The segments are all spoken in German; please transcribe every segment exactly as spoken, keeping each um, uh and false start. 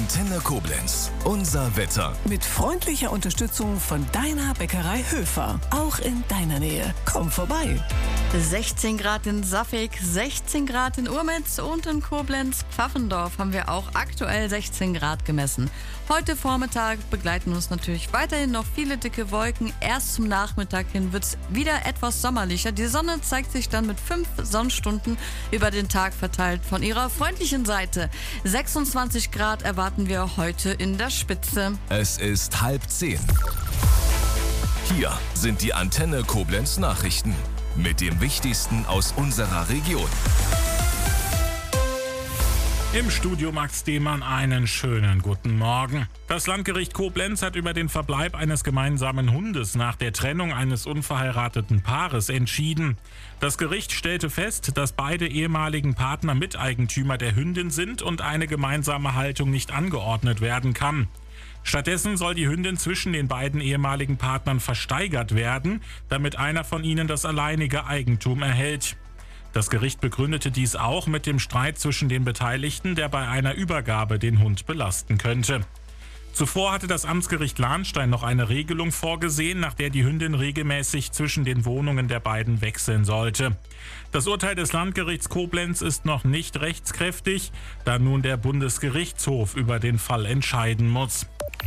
Antenne Koblenz. Unser Wetter. Mit freundlicher Unterstützung von deiner Bäckerei Höfer. Auch in deiner Nähe. Komm vorbei. sechzehn Grad in Safig, sechzehn Grad in Urmetz und in Koblenz-Pfaffendorf haben wir auch aktuell sechzehn Grad gemessen. Heute Vormittag begleiten uns natürlich weiterhin noch viele dicke Wolken. Erst zum Nachmittag hin wird es wieder etwas sommerlicher. Die Sonne zeigt sich dann mit fünf Sonnenstunden über den Tag verteilt von ihrer freundlichen Seite. sechsundzwanzig Grad erwarten wir heute in der Spitze. Es ist halb zehn. Hier sind die Antenne Koblenz Nachrichten mit dem Wichtigsten aus unserer Region. Im Studio Max Demann einen schönen guten Morgen. Das Landgericht Koblenz hat über den Verbleib eines gemeinsamen Hundes nach der Trennung eines unverheirateten Paares entschieden. Das Gericht stellte fest, dass beide ehemaligen Partner Miteigentümer der Hündin sind und eine gemeinsame Haltung nicht angeordnet werden kann. Stattdessen soll die Hündin zwischen den beiden ehemaligen Partnern versteigert werden, damit einer von ihnen das alleinige Eigentum erhält. Das Gericht begründete dies auch mit dem Streit zwischen den Beteiligten, der bei einer Übergabe den Hund belasten könnte. Zuvor hatte das Amtsgericht Lahnstein noch eine Regelung vorgesehen, nach der die Hündin regelmäßig zwischen den Wohnungen der beiden wechseln sollte. Das Urteil des Landgerichts Koblenz ist noch nicht rechtskräftig, da nun der Bundesgerichtshof über den Fall entscheiden muss.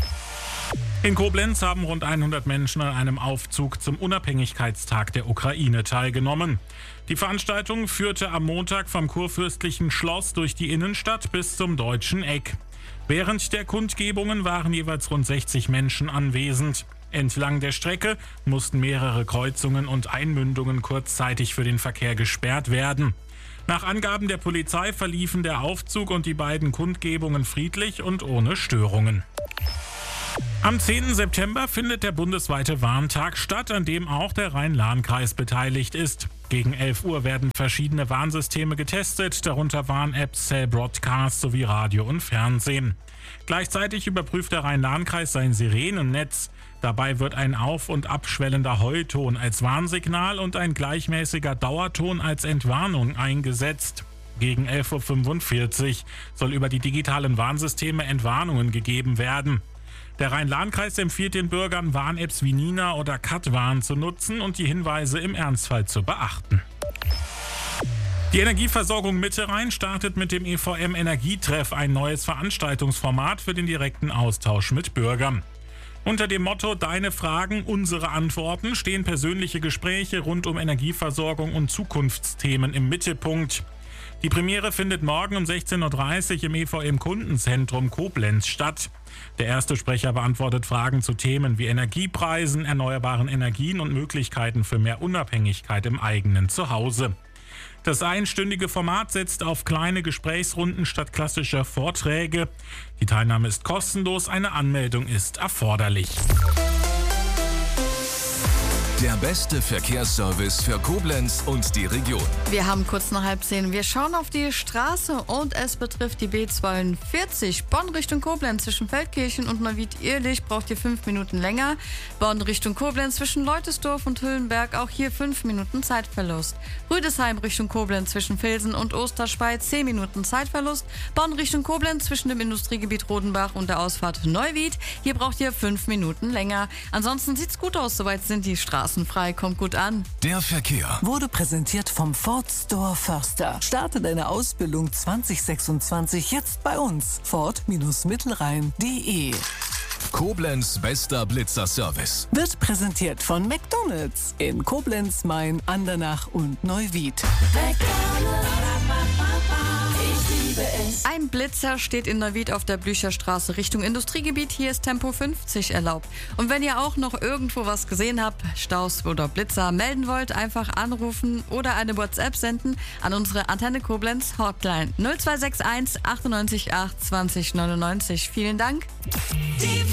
In Koblenz haben rund hundert Menschen an einem Aufzug zum Unabhängigkeitstag der Ukraine teilgenommen. Die Veranstaltung führte am Montag vom Kurfürstlichen Schloss durch die Innenstadt bis zum Deutschen Eck. Während der Kundgebungen waren jeweils rund sechzig Menschen anwesend. Entlang der Strecke mussten mehrere Kreuzungen und Einmündungen kurzzeitig für den Verkehr gesperrt werden. Nach Angaben der Polizei verliefen der Aufzug und die beiden Kundgebungen friedlich und ohne Störungen. Am zehnten September findet der bundesweite Warntag statt, an dem auch der Rhein-Lahn-Kreis beteiligt ist. Gegen elf Uhr werden verschiedene Warnsysteme getestet, darunter Warn-Apps, Cell Broadcast sowie Radio und Fernsehen. Gleichzeitig überprüft der Rhein-Lahn-Kreis sein Sirenennetz. Dabei wird ein auf- und abschwellender Heulton als Warnsignal und ein gleichmäßiger Dauerton als Entwarnung eingesetzt. Gegen elf Uhr fünfundvierzig soll über die digitalen Warnsysteme Entwarnungen gegeben werden. Der Rhein-Lahn-Kreis empfiehlt den Bürgern, Warn-Apps wie Nina oder Katwarn zu nutzen und die Hinweise im Ernstfall zu beachten. Die Energieversorgung Mitte Rhein startet mit dem E V M Energietreff ein neues Veranstaltungsformat für den direkten Austausch mit Bürgern. Unter dem Motto Deine Fragen, unsere Antworten stehen persönliche Gespräche rund um Energieversorgung und Zukunftsthemen im Mittelpunkt. Die Premiere findet morgen um sechzehn Uhr dreißig im E V M Kundenzentrum Koblenz statt. Der erste Sprecher beantwortet Fragen zu Themen wie Energiepreisen, erneuerbaren Energien und Möglichkeiten für mehr Unabhängigkeit im eigenen Zuhause. Das einstündige Format setzt auf kleine Gesprächsrunden statt klassischer Vorträge. Die Teilnahme ist kostenlos, eine Anmeldung ist erforderlich. Der beste Verkehrsservice für Koblenz und die Region. Wir haben kurz nach halb zehn. Wir schauen auf die Straße und es betrifft die B zweiundvierzig. Bonn Richtung Koblenz zwischen Feldkirchen und Neuwied-Irlich braucht ihr fünf Minuten länger. Bonn Richtung Koblenz zwischen Leutesdorf und Hüllenberg auch hier fünf Minuten Zeitverlust. Rüdesheim Richtung Koblenz zwischen Vilsen und Osterspey zehn Minuten Zeitverlust. Bonn Richtung Koblenz zwischen dem Industriegebiet Rodenbach und der Ausfahrt Neuwied. Hier braucht ihr fünf Minuten länger. Ansonsten sieht's gut aus, soweit sind die Straßen frei, kommt gut an. Der Verkehr Wurde präsentiert vom Ford Store Förster. Starte deine Ausbildung zwanzig sechsundzwanzig jetzt bei uns. Ford-Mittelrhein punkt de. Koblenz bester Blitzer-Service. Wird präsentiert von McDonald's in Koblenz, Main, Andernach und Neuwied. Ein Blitzer steht in Neuwied auf der Blücherstraße Richtung Industriegebiet. Hier ist Tempo fünfzig erlaubt. Und wenn ihr auch noch irgendwo was gesehen habt, Staus oder Blitzer melden wollt, einfach anrufen oder eine WhatsApp senden an unsere Antenne Koblenz Hotline null zwei sechs eins achtundneunzig acht zwanzig neunundneunzig. Vielen Dank. Die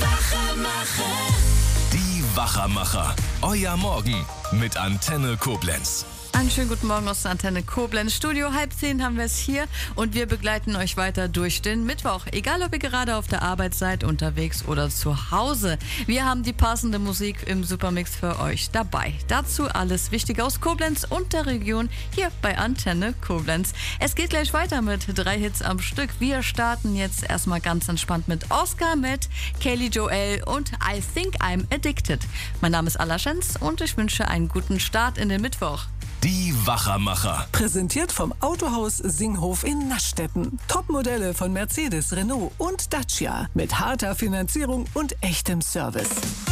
Wachermacher. Die Wachermacher. Euer Morgen mit Antenne Koblenz. Einen schönen guten Morgen aus der Antenne Koblenz. Studio halb zehn haben wir es hier und wir begleiten euch weiter durch den Mittwoch. Egal, ob ihr gerade auf der Arbeit seid, unterwegs oder zu Hause. Wir haben die passende Musik im Supermix für euch dabei. Dazu alles Wichtige aus Koblenz und der Region hier bei Antenne Koblenz. Es geht gleich weiter mit drei Hits am Stück. Wir starten jetzt erstmal ganz entspannt mit Oscar, mit Kelly Joel und I Think I'm Addicted. Mein Name ist Alla Schenz und ich wünsche einen guten Start in den Mittwoch. Die Wachermacher. Präsentiert vom Autohaus Singhof in Naschstetten. Topmodelle von Mercedes, Renault und Dacia. Mit harter Finanzierung und echtem Service.